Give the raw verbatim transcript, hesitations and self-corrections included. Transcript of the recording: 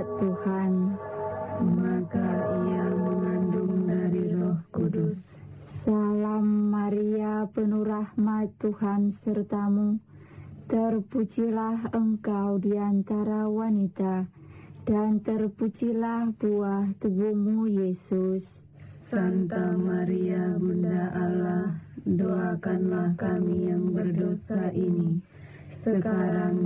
mujizat Tuhan. Maka ia mengandung dari Roh Kudus. Salam Maria, penuh rahmat, Tuhan sertamu. Terpujilah engkau di antara wanita, dan terpujilah buah tubuhmu, Yesus. Santa Maria, Bunda Allah, doakanlah kami yang berdosa ini, sekarang